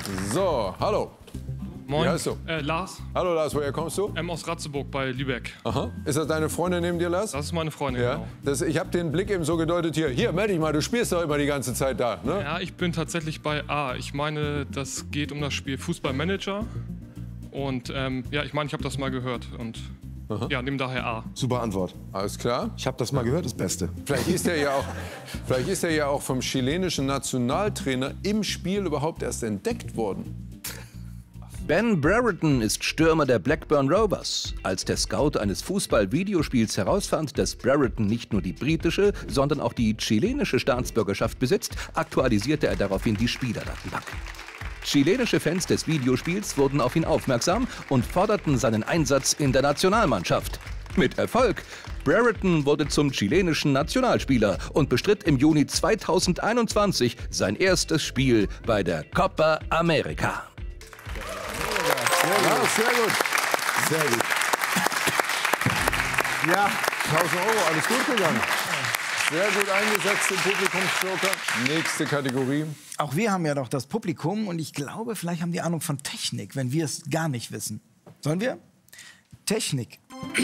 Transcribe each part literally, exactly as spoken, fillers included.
So, hallo. Moin. Wie heißt du? Äh, Lars. Hallo Lars, woher kommst du? Ähm, aus Ratzeburg bei Lübeck. Aha. Ist das deine Freundin neben dir, Lars? Das ist meine Freundin, Ja. genau. Das, ich habe den Blick eben so gedeutet hier. Hier, meld dich mal, du spielst doch immer die ganze Zeit da. Ne? Ja, ich bin tatsächlich bei A. Ich meine, das geht um das Spiel Fußballmanager. Und ähm, ja, ich meine, ich habe das mal gehört. Und Aha. ja, nimm daher A. Super Antwort. Alles klar. Ich habe das mal gehört, das Beste. Vielleicht ist er ja auch, vielleicht ist er ja auch vom chilenischen Nationaltrainer im Spiel überhaupt erst entdeckt worden. Ben Brereton ist Stürmer der Blackburn Rovers. Als der Scout eines Fußball-Videospiels herausfand, dass Brereton nicht nur die britische, sondern auch die chilenische Staatsbürgerschaft besitzt, aktualisierte er daraufhin die Spielerdatenbank. Chilenische Fans des Videospiels wurden auf ihn aufmerksam und forderten seinen Einsatz in der Nationalmannschaft. Mit Erfolg. Brereton wurde zum chilenischen Nationalspieler und bestritt im Juni zweitausendeinundzwanzig sein erstes Spiel bei der Copa America. Ja, sehr gut. Sehr gut. Ja, tausend Euro, alles gut gegangen. Sehr gut eingesetzt im Publikumsjoker. Nächste Kategorie. Auch wir haben ja doch das Publikum und ich glaube, vielleicht haben die Ahnung von Technik, wenn wir es gar nicht wissen. Sollen wir? Technik.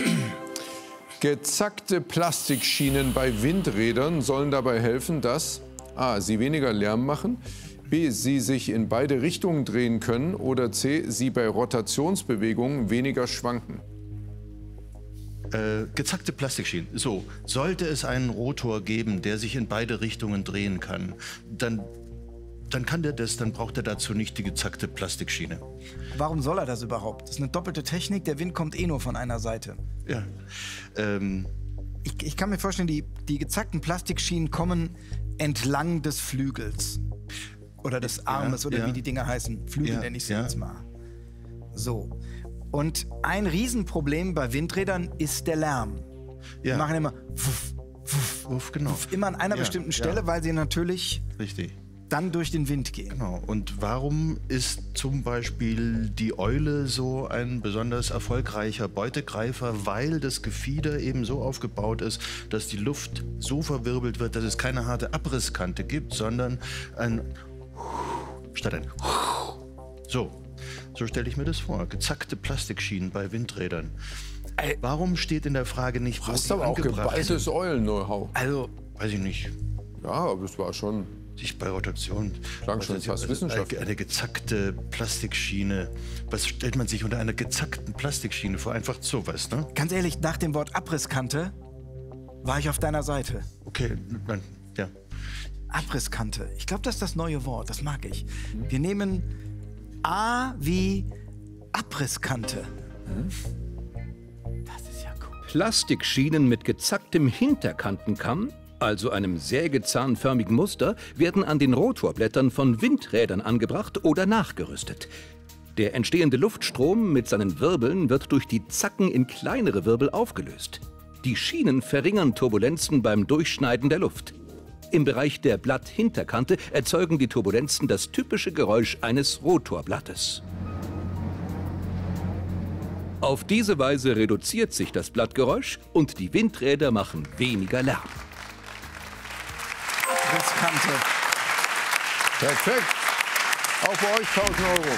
Gezackte Plastikschienen bei Windrädern sollen dabei helfen, dass a. sie weniger Lärm machen, b. sie sich in beide Richtungen drehen können oder c. sie bei Rotationsbewegungen weniger schwanken. Äh, gezackte Plastikschienen. So, sollte es einen Rotor geben, der sich in beide Richtungen drehen kann, dann, dann kann der das, dann braucht er dazu nicht die gezackte Plastikschiene. Warum soll er das überhaupt? Das ist eine doppelte Technik, der Wind kommt eh nur von einer Seite. Ja. Ähm, Ich, ich kann mir vorstellen, die, die gezackten Plastikschienen kommen entlang des Flügels. Oder des Armes, ja, oder ja. wie die Dinger heißen. Flügel Ja, nenne ich sie ja. jetzt mal. So. Und ein Riesenproblem bei Windrädern ist der Lärm. Die ja. machen immer wuff, wuff, Uff, genau. wuff, immer an einer Ja, bestimmten Stelle, ja. weil sie natürlich Richtig. dann durch den Wind gehen. Genau. Und warum ist zum Beispiel die Eule so ein besonders erfolgreicher Beutegreifer? Weil das Gefieder eben so aufgebaut ist, dass die Luft so verwirbelt wird, dass es keine harte Abrisskante gibt, sondern ein statt ein so. So stelle ich mir das vor. Gezackte Plastikschienen bei Windrädern. Warum steht in der Frage nicht, wo Hast die aber auch angebracht geballtes sind? Eulen-Know-how. Also, Weiß ich nicht. Ja, aber es war schon. Sich bei Rotation. Klang schon Also, fast also wissenschaftlich. Eine gezackte Plastikschiene. Was stellt man sich unter einer gezackten Plastikschiene vor? Einfach sowas, ne? ganz ehrlich, nach dem Wort Abrisskante war ich auf deiner Seite. Okay, nein, ja. Abrisskante. Ich glaube, das ist das neue Wort. Das mag ich. Wir nehmen A wie Abrisskante. Das ist ja cool. Plastikschienen mit gezacktem Hinterkantenkamm, also einem sägezahnförmigen Muster, werden an den Rotorblättern von Windrädern angebracht oder nachgerüstet. Der entstehende Luftstrom mit seinen Wirbeln wird durch die Zacken in kleinere Wirbel aufgelöst. Die Schienen verringern Turbulenzen beim Durchschneiden der Luft. Im Bereich der Blatthinterkante erzeugen die Turbulenzen das typische Geräusch eines Rotorblattes. Auf diese Weise reduziert sich das Blattgeräusch und die Windräder machen weniger Lärm. Abrisskante. Perfekt. Auch bei euch tausend Euro.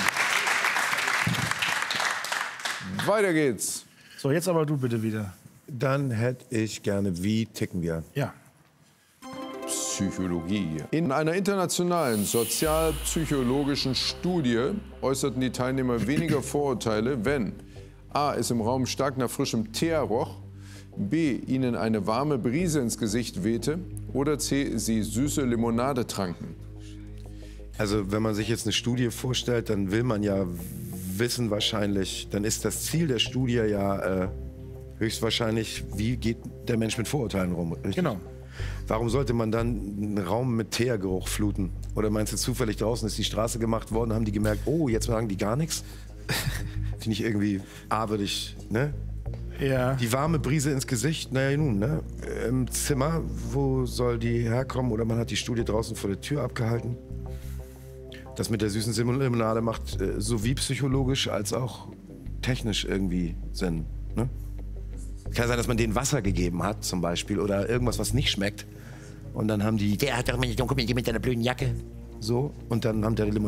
Weiter geht's. So, jetzt aber du bitte wieder. Dann hätte ich gerne, wie ticken wir? Ja. Psychologie. In einer internationalen sozialpsychologischen Studie äußerten die Teilnehmer weniger Vorurteile, wenn a. es im Raum stark nach frischem Teer roch, b. ihnen eine warme Brise ins Gesicht wehte oder c. sie süße Limonade tranken. Also wenn man sich jetzt eine Studie vorstellt, dann will man ja wissen wahrscheinlich, dann ist das Ziel der Studie ja äh, höchstwahrscheinlich, wie geht der Mensch mit Vorurteilen rum, richtig? Genau. Warum sollte man dann einen Raum mit Teergeruch fluten? Oder meinst du, zufällig draußen ist die Straße gemacht worden, haben die gemerkt, oh, jetzt sagen die gar nichts? Finde ich irgendwie, A, würde ich, ne? Ja. Die warme Brise ins Gesicht, naja nun, ne? Im Zimmer, wo soll die herkommen? Oder man hat die Studie draußen vor der Tür abgehalten. Das mit der süßen Limonade macht äh, sowie psychologisch als auch technisch irgendwie Sinn, ne? Kann sein, dass man denen Wasser gegeben hat, zum Beispiel, oder irgendwas, was nicht schmeckt. Und dann haben die, der hat doch mit, mit deiner blöden Jacke. So, und dann haben der Limonade